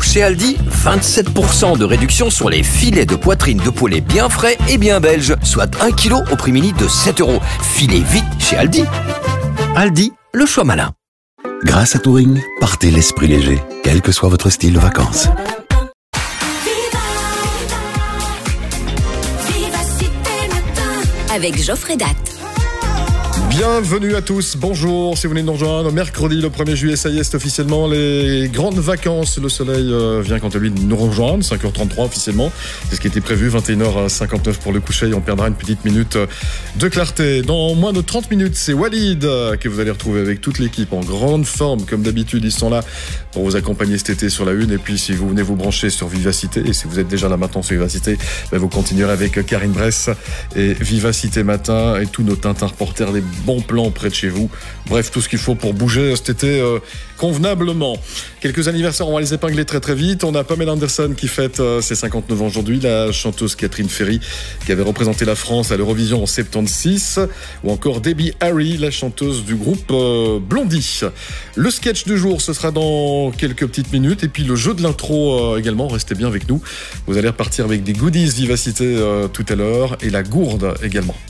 chez Aldi, 27% de réduction sur les filets de poitrine de poulet bien frais et bien belges, soit 1 kg au prix mini de 7 €. Filez vite chez Aldi. Aldi, le choix malin. Grâce à Touring, partez l'esprit léger, quel que soit votre style de vacances. Avec Geoffrey Datt. Bienvenue à tous, bonjour, si vous venez de nous rejoindre, mercredi le 1er juillet, ça y est, c'est officiellement les grandes vacances, le soleil vient quant à lui nous rejoindre, 5h33 officiellement, c'est ce qui était prévu, 21h59 pour le coucher, et on perdra une petite minute de clarté. Dans moins de 30 minutes, c'est Walid que vous allez retrouver avec toute l'équipe en grande forme, comme d'habitude, ils sont là pour vous accompagner cet été sur la une, et puis si vous venez vous brancher sur Vivacité, et si vous êtes déjà là maintenant sur Vivacité, vous continuerez avec Karine Bress et Vivacité Matin, et tous nos Tintin reporters, des bons plans près de chez vous. Bref, tout ce qu'il faut pour bouger cet été convenablement. Quelques anniversaires, on va les épingler très très vite. On a Pamela Anderson qui fête ses 59 ans aujourd'hui, la chanteuse Catherine Ferry qui avait représenté la France à l'Eurovision en 76, ou encore Debbie Harry, la chanteuse du groupe Blondie. Le sketch du jour, ce sera dans quelques petites minutes, et puis le jeu de l'intro également, restez bien avec nous. Vous allez repartir avec des goodies Vivacité tout à l'heure, et la gourde également.